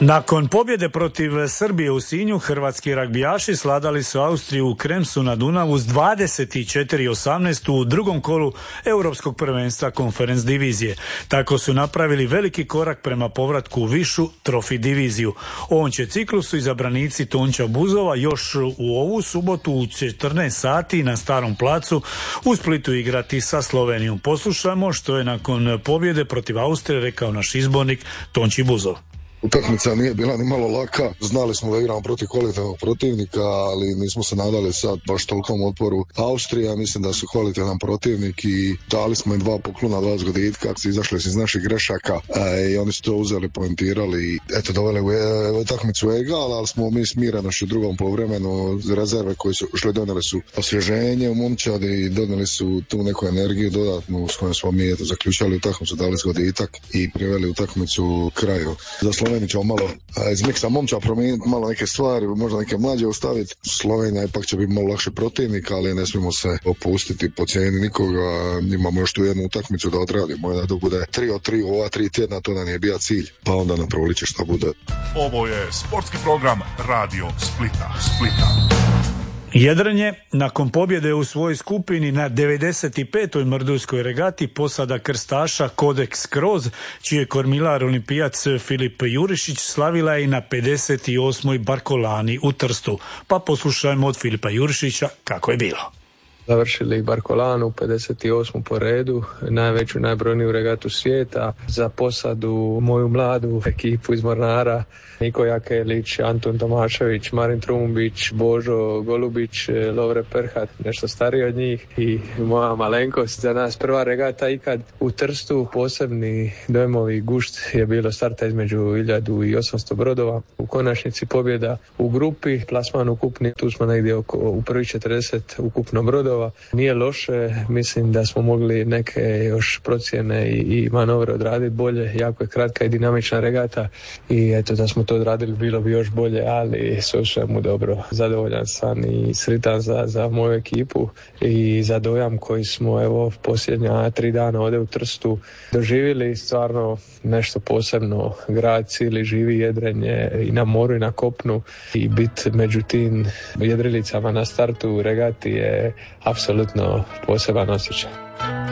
Nakon pobjede protiv Srbije u Sinju, hrvatski ragbijaši sladali su Austriju u Kremsu na Dunavu s 24-18 u drugom kolu Europskog prvenstva Conference divizije. Tako su napravili veliki korak prema povratku u višu trofi diviziju. U ovom će ciklusu izabranici Tončija Buzova još u ovu subotu u 14 sati na Starom placu u Splitu igrati sa Slovenijom. Poslušajmo što je nakon pobjede protiv Austrije rekao naš izbornik Tonči Buzov. Utakmica nije bila ni malo laka, znali smo da igramo protiv kvalitetnog protivnika, ali nismo se nadali sad baš tolikom otporu Austrija. Mislim da su kvalitetan protivnik i dali smo im 2 poklona, 2 zgoditka, kako su izašli iz naših grešaka i oni su to uzeli, poentirali i eto doveli u utakmicu egal, ali smo mi smirenošću u drugom poluvremenu rezerve koji su ušli, donijeli su osvježenje u momčadi i donijeli su tu neku energiju dodatnu s kojom smo mi zaključali utakmicu, dali zgoditak i priveli utakmicu kraju. Za Sloveniju ćemo malo iz miksa momča promijeniti malo neke stvari, možda neke mlađe ostaviti. Slovenija ipak će biti malo lakši protivnik, ali ne smijemo se opustiti po cijeni nikoga. Imamo još tu jednu utakmicu da odradimo, da to bude 3 od 3 ova 3 tjedna, to nam je bio cilj, pa onda na proliče šta bude. Ovo je sportski program Radio Splita. Jedrenje nakon pobjede u svojoj skupini na 95. Mrdulskoj regati posada krstaša Kodeks Kroz, čiji je kormilar olimpijac Filip Jurišić, slavila je i na 58. Barkolani u Trstu. Pa poslušajmo od Filipa Jurišića kako je bilo. Završili Barkolanu, 58. po redu, najveću, najbrojniju regatu svijeta. Za posadu moju mladu ekipu iz Mornara, Niko Jakelić, Anton Tomašević, Marin Trumbić, Božo Golubić, Lovre Perhat, nešto stariji od njih i moja malenkost. Za nas prva regata ikad u Trstu, posebni dojmovi, gušt je bilo starta između 1800 brodova. U konačnici pobjeda u grupi, plasman ukupni, tu smo negdje u prvih 40 ukupno brodova. Nije loše, mislim da smo mogli neke još procjene i manovre odraditi bolje, jako je kratka i dinamična regata i eto da smo to odradili bilo bi još bolje, ali sve u svemu dobro. Zadovoljan sam i sretan za moju ekipu i za dojam koji smo evo posljednja 3 dana ovdje u Trstu doživjeli, stvarno nešto posebno, grad cijeli živi, jedrenje i na moru i na kopnu i biti među tim jedrilicama na startu regati je apsolutno poseban osjećaj.